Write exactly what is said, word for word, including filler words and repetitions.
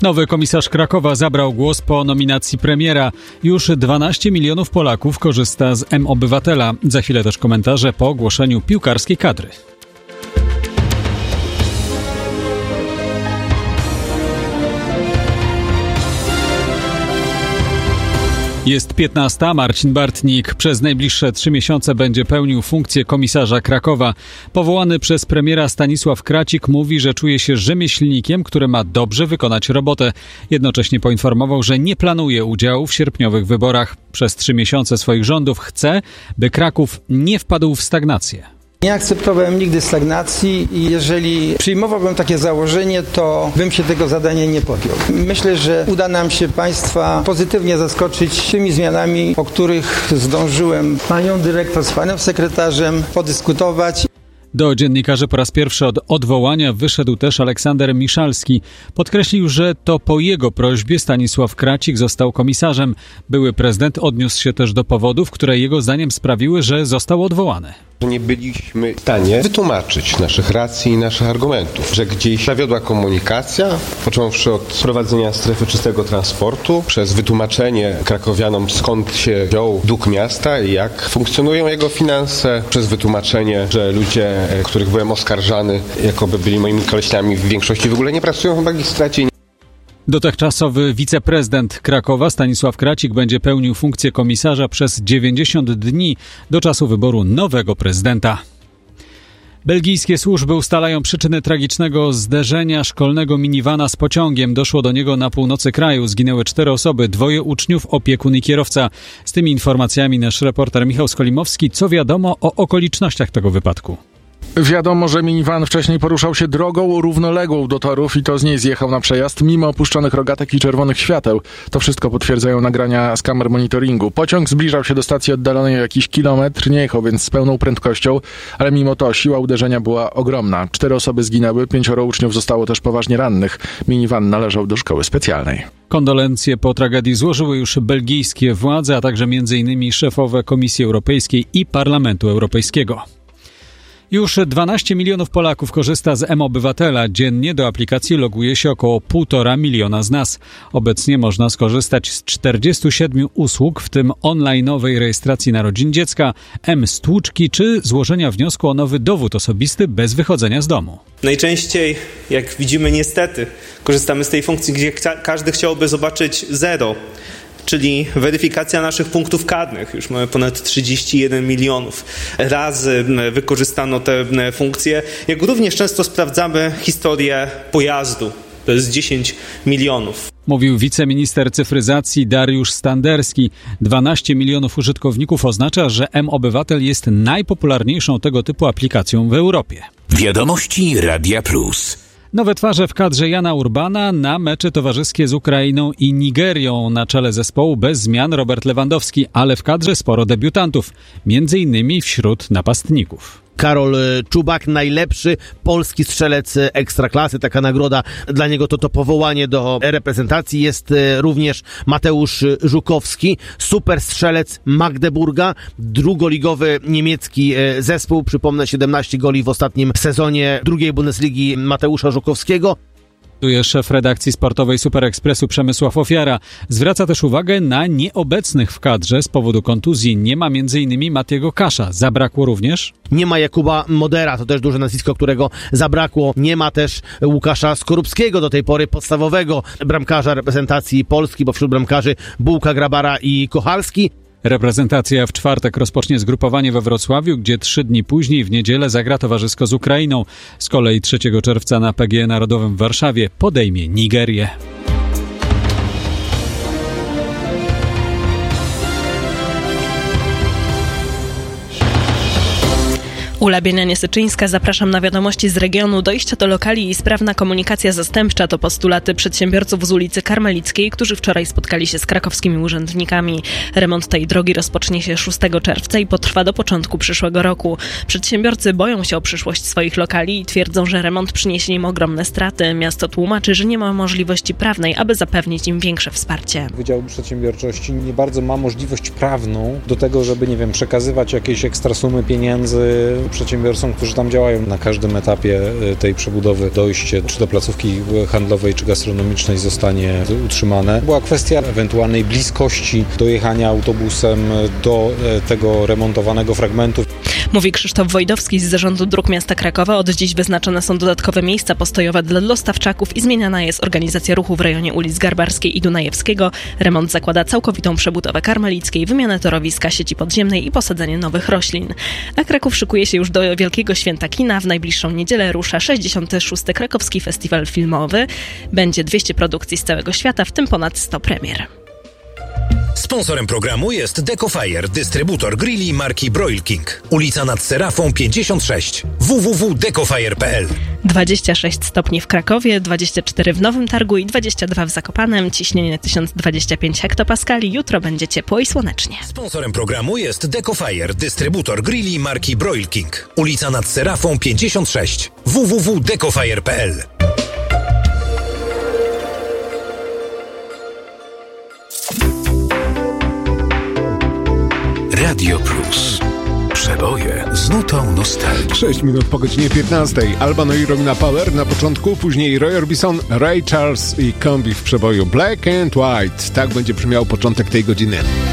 Nowy komisarz Krakowa zabrał głos po nominacji premiera. Już dwanaście milionów Polaków korzysta z M-Obywatela. Za chwilę też komentarze po ogłoszeniu piłkarskiej kadry. Jest piętnasta. Marcin Bartnik przez najbliższe trzy miesiące będzie pełnił funkcję komisarza Krakowa. Powołany przez premiera Stanisław Kracik mówi, że czuje się rzemieślnikiem, który ma dobrze wykonać robotę. Jednocześnie poinformował, że nie planuje udziału w sierpniowych wyborach. Przez trzy miesiące swoich rządów chce, by Kraków nie wpadł w stagnację. Nie akceptowałem nigdy stagnacji i jeżeli przyjmowałbym takie założenie, to bym się tego zadania nie podjął. Myślę, że uda nam się Państwa pozytywnie zaskoczyć tymi zmianami, o których zdążyłem panią dyrektor z panem sekretarzem podyskutować. Do dziennikarzy po raz pierwszy od odwołania wyszedł też Aleksander Miszalski. Podkreślił, że to po jego prośbie Stanisław Kracik został komisarzem. Były prezydent odniósł się też do powodów, które jego zdaniem sprawiły, że został odwołany. Nie byliśmy w stanie wytłumaczyć naszych racji i naszych argumentów, że gdzieś zawiodła komunikacja, począwszy od wprowadzenia strefy czystego transportu, przez wytłumaczenie krakowianom, skąd się wziął dług miasta i jak funkcjonują jego finanse, przez wytłumaczenie, że ludzie, których byłem oskarżany, jakoby byli moimi koleśniami, w większości w ogóle nie pracują w magistracie. Dotychczasowy wiceprezydent Krakowa Stanisław Kracik będzie pełnił funkcję komisarza przez dziewięćdziesiąt dni do czasu wyboru nowego prezydenta. Belgijskie służby ustalają przyczyny tragicznego zderzenia szkolnego minivana z pociągiem. Doszło do niego na północy kraju. Zginęły cztery osoby, dwoje uczniów, opiekun i kierowca. Z tymi informacjami nasz reporter Michał Skolimowski. Co wiadomo o okolicznościach tego wypadku? Wiadomo, że minivan wcześniej poruszał się drogą równoległą do torów i to z niej zjechał na przejazd mimo opuszczonych rogatek i czerwonych świateł. To wszystko potwierdzają nagrania z kamer monitoringu. Pociąg zbliżał się do stacji oddalonej o jakiś kilometr, nie jechał więc z pełną prędkością, ale mimo to siła uderzenia była ogromna. Cztery osoby zginęły, pięcioro uczniów zostało też poważnie rannych. Minivan należał do szkoły specjalnej. Kondolencje po tragedii złożyły już belgijskie władze, a także między innymi szefowe Komisji Europejskiej i Parlamentu Europejskiego. Już dwanaście milionów Polaków korzysta z M-Obywatela. Dziennie do aplikacji loguje się około półtora miliona z nas. Obecnie można skorzystać z czterdziestu siedmiu usług, w tym online'owej rejestracji narodzin dziecka, M-stłuczki czy złożenia wniosku o nowy dowód osobisty bez wychodzenia z domu. Najczęściej, jak widzimy niestety, korzystamy z tej funkcji, gdzie każdy chciałby zobaczyć zero. Czyli weryfikacja naszych punktów karnych. Już mamy ponad trzydzieści jeden milionów razy wykorzystano te funkcje. Jak również często sprawdzamy historię pojazdu. To jest dziesięć milionów. Mówił wiceminister cyfryzacji Dariusz Standerski. dwanaście milionów użytkowników oznacza, że M-Obywatel jest najpopularniejszą tego typu aplikacją w Europie. Wiadomości Radia Plus. Nowe twarze w kadrze Jana Urbana na mecze towarzyskie z Ukrainą i Nigerią. Na czele zespołu bez zmian Robert Lewandowski, ale w kadrze sporo debiutantów, między innymi wśród napastników. Karol Czubak, najlepszy polski strzelec ekstraklasy. Taka nagroda dla niego to to powołanie do reprezentacji. Jest również Mateusz Żukowski, super strzelec Magdeburga, drugoligowy niemiecki zespół. Przypomnę, siedemnaście goli w ostatnim sezonie drugiej Bundesligi Mateusza Żukowskiego. Tu jest szef redakcji sportowej Super Expressu Przemysław Ofiara. Zwraca też uwagę na nieobecnych w kadrze z powodu kontuzji. Nie ma między innymi Matiego Kasza. Zabrakło również? Nie ma Jakuba Modera, to też duże nazwisko, którego zabrakło. Nie ma też Łukasza Skorupskiego, do tej pory podstawowego bramkarza reprezentacji Polski, bo wśród bramkarzy Bułka, Grabara i Kochalski. Reprezentacja w czwartek rozpocznie zgrupowanie we Wrocławiu, gdzie trzy dni później w niedzielę zagra towarzysko z Ukrainą. Z kolei trzeciego czerwca na P G E Narodowym w Warszawie podejmie Nigerię. Ula Bienianie-Syczyńska, zapraszam na wiadomości z regionu. Dojście do lokali i sprawna komunikacja zastępcza to postulaty przedsiębiorców z ulicy Karmelickiej, którzy wczoraj spotkali się z krakowskimi urzędnikami. Remont tej drogi rozpocznie się szóstego czerwca i potrwa do początku przyszłego roku. Przedsiębiorcy boją się o przyszłość swoich lokali i twierdzą, że remont przyniesie im ogromne straty. Miasto tłumaczy, że nie ma możliwości prawnej, aby zapewnić im większe wsparcie. Wydział Przedsiębiorczości nie bardzo ma możliwość prawną do tego, żeby, nie wiem, przekazywać jakieś ekstra sumy pieniędzy przedsiębiorcom, którzy tam działają na każdym etapie tej przebudowy. Dojście czy do placówki handlowej, czy gastronomicznej zostanie utrzymane. Była kwestia ewentualnej bliskości dojechania autobusem do tego remontowanego fragmentu. Mówi Krzysztof Wojdowski z Zarządu Dróg Miasta Krakowa. Od dziś wyznaczone są dodatkowe miejsca postojowe dla dostawczaków i zmieniana jest organizacja ruchu w rejonie ulic Garbarskiej i Dunajewskiego. Remont zakłada całkowitą przebudowę Karmelickiej, wymianę torowiska, sieci podziemnej i posadzenie nowych roślin. A Kraków szykuje się już do Wielkiego Święta Kina. W najbliższą niedzielę rusza sześćdziesiąty szósty Krakowski Festiwal Filmowy. Będzie dwieście produkcji z całego świata, w tym ponad sto premier. Sponsorem programu jest Decofire, dystrybutor grilli marki Broil King. Ulica nad Serafą pięćdziesiąt sześć. w w w kropka decofire kropka p l. dwadzieścia sześć stopni w Krakowie, dwadzieścia cztery w Nowym Targu i dwadzieścia dwa w Zakopanem. Ciśnienie tysiąc dwadzieścia pięć hektopaskali. Jutro będzie ciepło i słonecznie. Sponsorem programu jest Decofire, dystrybutor grilli marki Broil King. Ulica nad Serafą pięćdziesiąt sześć. w w w kropka decofire kropka p l. Radio Plus. Przeboje z nutą nostalgii. sześć minut po godzinie piętnastej. Albano i Romina Power na początku, później Roy Orbison, Ray Charles i Kombi w przeboju Black and White. Tak będzie brzmiał początek tej godziny.